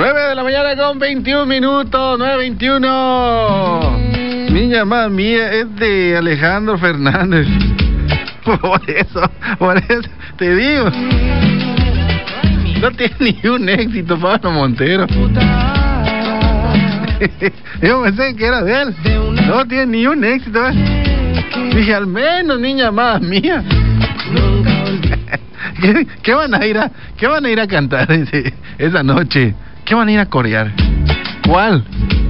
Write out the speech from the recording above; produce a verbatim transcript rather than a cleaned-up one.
nueve de la mañana con veintiún minutos, nueve veintiuno. Niña más mía es de Alejandro Fernández. Por eso, por eso te digo. No tiene ni un éxito Pablo Montero. Yo pensé que era de él. No tiene ni un éxito. Dije, al menos niña más mía. ¿Qué, qué van a ir a, qué van a ir a cantar ese, esa noche? ¿Qué van a ir a corear? ¿Cuál?